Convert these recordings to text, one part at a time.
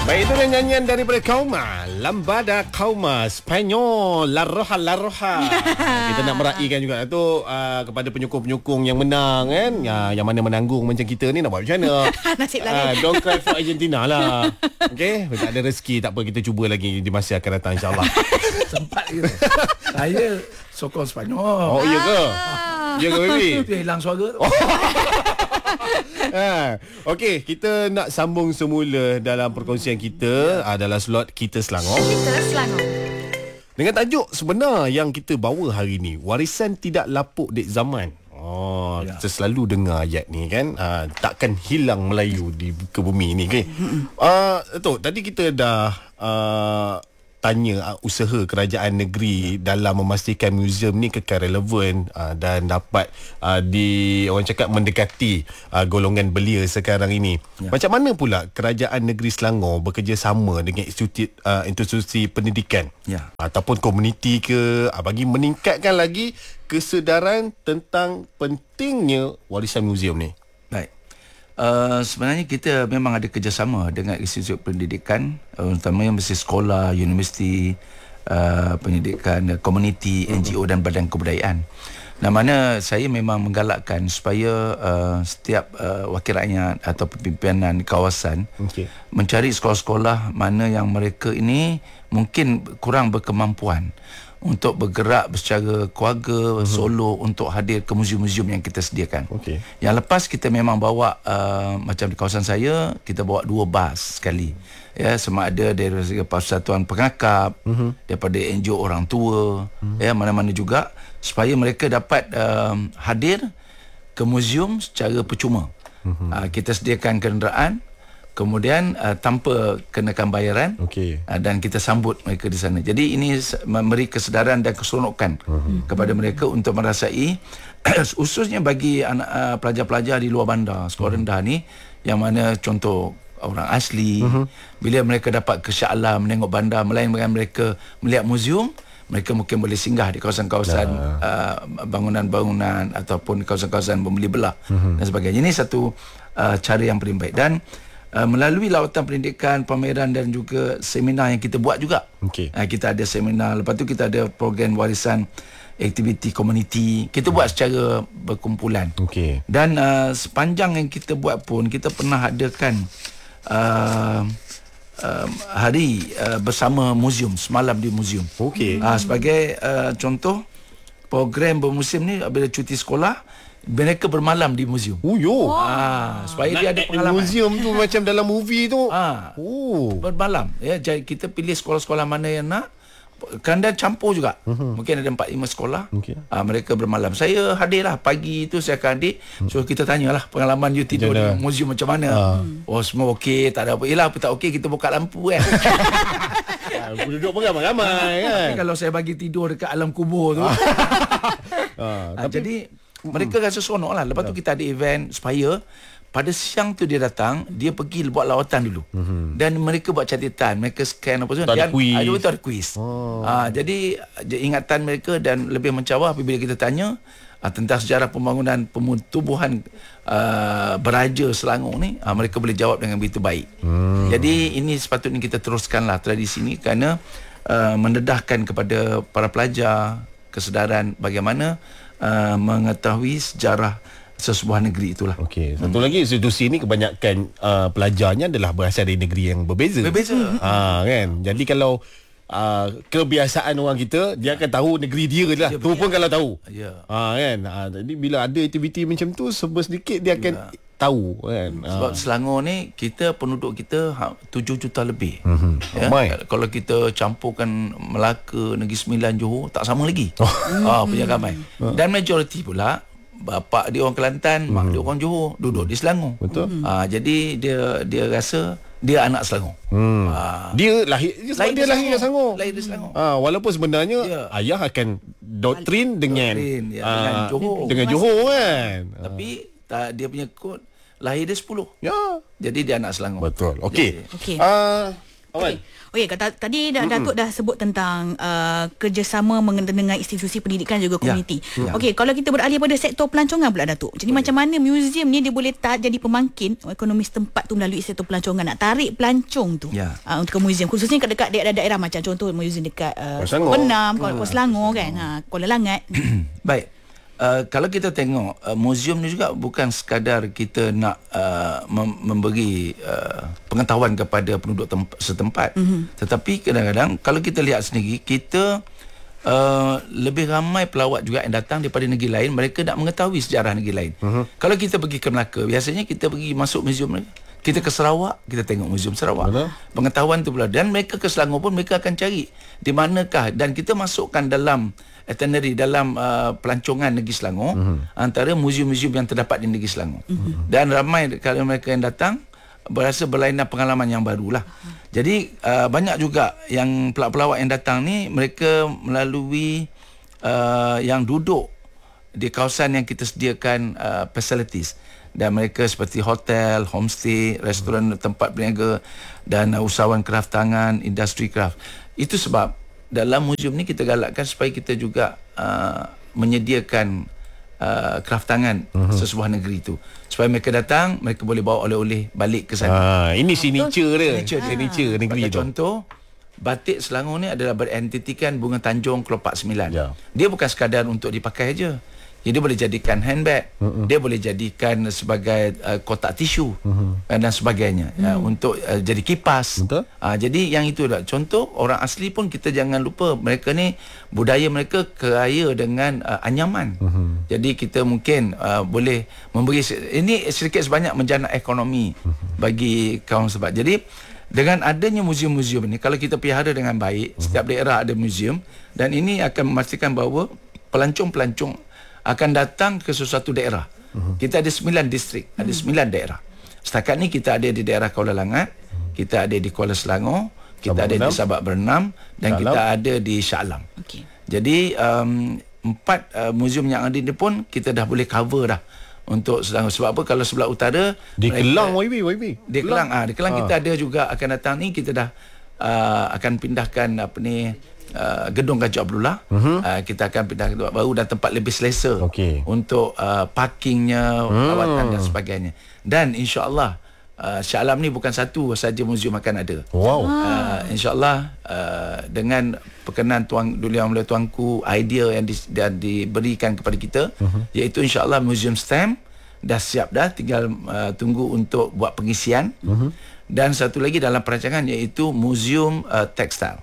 Baik, itu nyanyian daripada Kauma, Lambada Kauma, Spanyol, La Roja, La Roja. Kita nak meraihkan juga tu kepada penyokong-penyokong yang menang kan. Yang mana menanggung macam kita ni nak buat macam mana? Nasib lain. Don't cry for Argentina lah. Okey, tak ada rezeki, tak apa, kita cuba lagi di masa akan datang insya-Allah. Sempat ke? Saya sokong Spanyol. Oh, iya ke? Ya ke, baby? Dia hilang suara tu. Okey, kita nak sambung semula dalam perkongsian kita dalam slot Kita Selangor. Kita Selangor. Dengan tajuk sebenar yang kita bawa hari ni, warisan tidak lapuk dek zaman. Kita selalu dengar ayat ni kan. Takkan hilang Melayu di muka bumi ni kan. Tok, tadi kita dah tanya usaha kerajaan negeri dalam memastikan muzium ni kekal relevan dan dapat orang cakap mendekati golongan belia sekarang ini. Macam mana pula kerajaan negeri Selangor bekerjasama dengan institusi pendidikan ataupun komuniti ke bagi meningkatkan lagi kesedaran tentang pentingnya warisan muzium ni? Baik. Sebenarnya kita memang ada kerjasama dengan institusi pendidikan, terutamanya mesti sekolah, universiti, pendidikan, komuniti, NGO dan badan kebudayaan. Mana saya memang menggalakkan supaya setiap wakil rakyat atau pimpinan kawasan mencari sekolah-sekolah mana yang mereka ini mungkin kurang berkemampuan untuk bergerak secara keluarga, solo untuk hadir ke muzium-muzium yang kita sediakan. Yang lepas kita memang bawa macam di kawasan saya, kita bawa 2 bas sekali. Ya, sama ada dari Persatuan Pengakap, daripada NGO orang tua, mana-mana juga supaya mereka dapat hadir ke muzium secara percuma. Kita sediakan kenderaan, kemudian tanpa kenakan bayaran, dan kita sambut mereka di sana. Jadi ini memberi kesedaran dan keseronokan kepada mereka untuk merasai khususnya bagi anak pelajar-pelajar di luar bandar, sekolah rendah ni, yang mana contoh orang asli, bila mereka dapat kesyok alam menengok bandar, melainkan mereka melihat muzium, mereka mungkin boleh singgah di kawasan-kawasan bangunan-bangunan ataupun kawasan-kawasan pembeli belah dan sebagainya. Ini satu cara yang paling baik. Dan melalui lawatan pendidikan, pameran dan juga seminar yang kita buat juga. Kita ada seminar, lepas tu kita ada program warisan, aktiviti komuniti. Kita buat secara berkumpulan. Dan sepanjang yang kita buat pun, kita pernah adakan hari bersama muzium, semalam di muzium. Sebagai contoh, program bermusim ni bila cuti sekolah, mereka bermalam di muzium. Supaya dia ada pengalaman. Muzium tu macam dalam movie tu. Bermalam. Jadi kita pilih sekolah-sekolah mana yang nak. Kadang campur juga. Mungkin ada 4-5 sekolah. Mereka bermalam. Saya hadirlah pagi tu, saya akan hadir. So kita tanyalah pengalaman you tidur di muzium macam mana. Semua okey, tak ada apa. Yelah, apa tak okey, kita buka lampu kan. Duduk pun ramai-ramai kan. Tapi kalau saya bagi tidur dekat alam kubur tu. Jadi mereka rasa seronok lah. Lepas tu kita ada event supaya pada siang tu dia datang, dia pergi buat lawatan dulu. Dan mereka buat catatan, mereka scan apa semua. Ada kuis. Jadi ingatan mereka dan lebih mencabar apabila kita tanya tentang sejarah pembangunan pemutubuhan Beraja Selangor ni, mereka boleh jawab dengan begitu baik. Jadi ini sepatutnya kita teruskanlah tradisi ni, kerana mendedahkan kepada para pelajar kesedaran bagaimana mengetahui sejarah sesebuah negeri itulah. Satu lagi, institusi ni kebanyakan pelajarnya adalah berasal dari negeri yang berbeza. Kan? Jadi kalau kebiasaan orang kita, dia akan tahu negeri dia je lah. Tu pun kalau tahu. Kan? Jadi bila ada aktiviti macam tu, sedikit dia akan tahu kan. Sebab Selangor ni, kita penduduk kita 7 juta lebih. Kalau kita campurkan Melaka, Negeri Sembilan, Johor, tak sama lagi. Punya ramai. Dan majoriti pula bapa dia orang Kelantan, mak dia orang Johor, duduk di Selangor. Jadi dia rasa dia anak Selangor. Dia lahir di Selangor. Lahir di Selangor. Walaupun sebenarnya ayah akan doktrin dengan Johor. Dengan Johor kan. Tapi dia punya kod lahir dia 10. Jadi dia anak Selangor. Betul. Okey. Okey, tadi Datuk dah sebut tentang kerjasama dengan institusi pendidikan juga komuniti. Okey, kalau kita beralih pada sektor pelancongan pula Datuk. Jadi macam mana muzium ni dia boleh jadi pemangkin ekonomi setempat tu melalui sektor pelancongan, nak tarik pelancong tu untuk ke muzium, khususnya dekat daerah-daerah macam contoh muzium dekat Penam, Kuala Selangor kan, Kuala Langat. Baik. Kalau kita tengok muzium ni juga bukan sekadar kita nak memberi pengetahuan kepada penduduk setempat, tetapi kadang-kadang kalau kita lihat sendiri, kita lebih ramai pelawat juga yang datang daripada negeri lain. Mereka nak mengetahui sejarah negeri lain. Kalau kita pergi ke Melaka, biasanya kita pergi masuk muzium. Kita ke Sarawak, kita tengok muzium Sarawak. Pengetahuan tu pula. Dan mereka ke Selangor pun mereka akan cari di manakah, dan kita masukkan dalam itinerary, dalam pelancongan negeri Selangor, antara muzium-muzium yang terdapat di negeri Selangor. Dan ramai kalau mereka yang datang berasa berlainan pengalaman yang barulah. Jadi banyak juga yang pelawat-pelawat yang datang ni, mereka melalui yang duduk di kawasan yang kita sediakan facilities, dan mereka seperti hotel, homestay, restoran, tempat berniaga, dan usahawan kraft tangan, industri kraft. Itu sebab dalam muzium ni kita galakkan supaya kita juga menyediakan kraft tangan sesebuah negeri itu, supaya mereka datang, mereka boleh bawa oleh-oleh balik ke sana. Ini signature dia. Signature negeri tu. Contoh, batik Selangor ni adalah berentitikan bunga Tanjung Kelopak 9. Dia bukan sekadar untuk dipakai aja. Dia boleh jadikan handbag, dia boleh jadikan sebagai kotak tisu dan sebagainya, untuk jadi kipas. Jadi yang itu dah contoh. Orang asli pun kita jangan lupa, mereka ni budaya mereka kaya dengan anyaman. Jadi kita mungkin boleh memberi ini sedikit sebanyak menjana ekonomi bagi kaum setempat. Jadi dengan adanya muzium-muzium ini, kalau kita pelihara dengan baik, setiap daerah ada muzium, dan ini akan memastikan bahawa pelancong-pelancong akan datang ke sesuatu daerah. Kita ada 9 distrik, ada 9 daerah. Setakat ni kita ada di daerah Kuala Langat, kita ada di Kuala Selangor, kita ada di Sabak Bernam, dan kita ada di Shah Alam. Jadi 4 muzium yang ada ni pun kita dah boleh cover dah untuk Selangor. Sebab apa? Kalau sebelah utara di Kelang, di Kelang, di Kelang kita ada juga akan datang ni. Kita dah akan pindahkan gedung Gajah Abdullah. Kita akan pindah tempat baru dan tempat lebih selesa untuk parkingnya, perawatan dan sebagainya. Dan insya-Allah Shah Alam ni bukan satu saja muzium akan ada. InsyaAllah dengan perkenan Yang Mulia Tuanku, idea yang diberikan kepada kita, iaitu insyaAllah muzium stamp dah siap dah, tinggal tunggu untuk buat pengisian. Dan satu lagi dalam perancangan, iaitu muzium tekstil.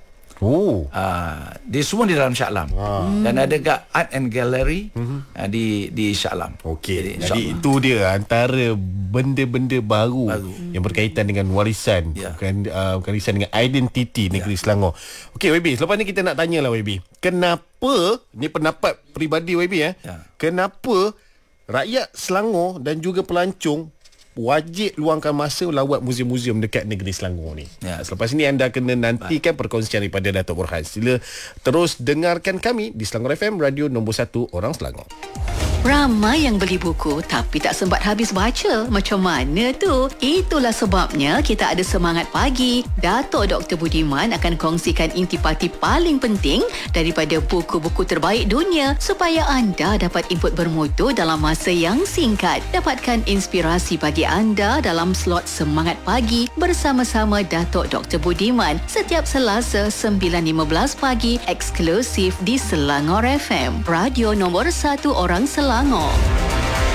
Dia semua di dalam Shah Alam. Dan ada juga art and gallery di Shah Alam. Jadi itu dia antara benda-benda baru yang berkaitan dengan warisan, warisan dengan identiti negeri Selangor. Okey YB, selepas ni kita nak tanyalah YB, kenapa, ni pendapat peribadi YB kenapa rakyat Selangor dan juga pelancong wajib luangkan masa lawat muzium-muzium dekat negeri Selangor ni. Selepas ini anda kena nantikan perkongsian daripada Datuk Borhan. Sila terus dengarkan kami di Selangor FM, radio nombor 1 orang Selangor. Ramai yang beli buku tapi tak sempat habis baca. Macam mana tu? Itulah sebabnya kita ada Semangat Pagi. Datuk Dr. Budiman akan kongsikan intipati paling penting daripada buku-buku terbaik dunia supaya anda dapat input bermutu dalam masa yang singkat. Dapatkan inspirasi bagi anda dalam slot Semangat Pagi bersama-sama Datuk Dr. Budiman setiap Selasa 9.15 pagi eksklusif di Selangor FM, radio nombor 1 orang Selangor.